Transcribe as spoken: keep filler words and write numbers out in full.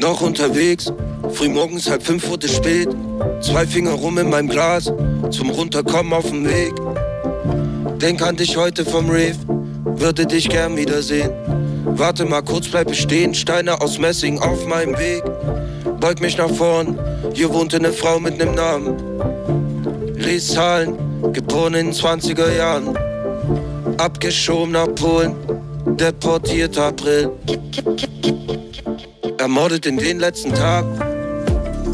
Noch unterwegs, frühmorgens halb fünf wurde spät. Zwei Finger rum in meinem Glas, zum Runterkommen auf dem Weg. Denk an dich heute vom Rave, würde dich gern wiedersehen. Warte mal kurz, bleib bestehen, Steine aus Messing auf meinem Weg. Beug mich nach vorn, hier wohnte ne Frau mit nem Namen. Lies Zahlen, geboren in den zwanziger Jahren. Abgeschoben nach Polen, deportiert April. Ermordet in den letzten Tag,